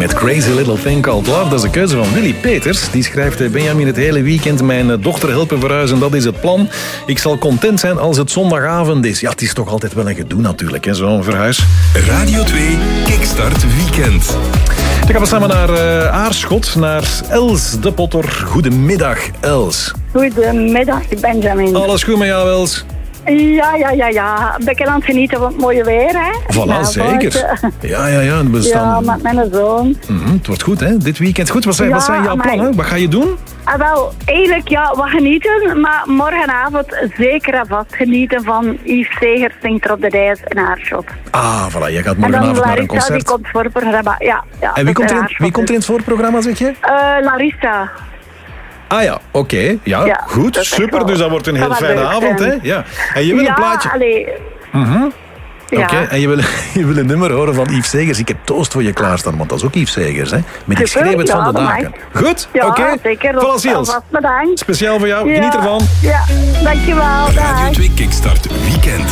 met Crazy Little Thing Called Love. Dat is de keuze van Willy Peters. Die schrijft: Benjamin, het hele weekend mijn dochter helpen verhuizen. Dat is het plan. Ik zal content zijn als het zondagavond is. Ja, het is toch altijd wel een gedoe natuurlijk, hè, zo'n verhuis. Radio 2 Kickstart Weekend. Dan gaan we samen naar Aarschot, naar Els de Potter. Goedemiddag, Els. Goedemiddag, Benjamin. Alles goed met jou, Els? Ja. Ben ik aan het genieten van het mooie weer, hè? Voilà, Nou, zeker. Ja, we staan... Ja, met mijn zoon. Het wordt goed, hè? Dit weekend. Goed, wat zijn jouw plannen? Wat ga je doen? Wel, eigenlijk wat genieten, maar morgenavond zeker en vast genieten van Yves Segers zingt er op de Dijs in Aarschot. Ah, voilà, je gaat morgenavond naar een concert. Die komt voor het programma, ja. En wie komt er in het voorprogramma, zeg je? Larissa. Ah ja, oké. Ja, goed, super. Dus dat wordt een heel fijne avond, hè? Ja. En je wil een plaatje... Oké, en je wil een nummer horen van Yves Segers. Ik heb Toast voor je klaarstaan, want dat is ook Yves Segers, hè? Met Ik schreef het van de daken. Goed? Ja, oké. Zeker. Voilà, bedankt. Speciaal voor jou. Geniet ervan. Ja, dankjewel. Radio 2 Kickstart Weekend.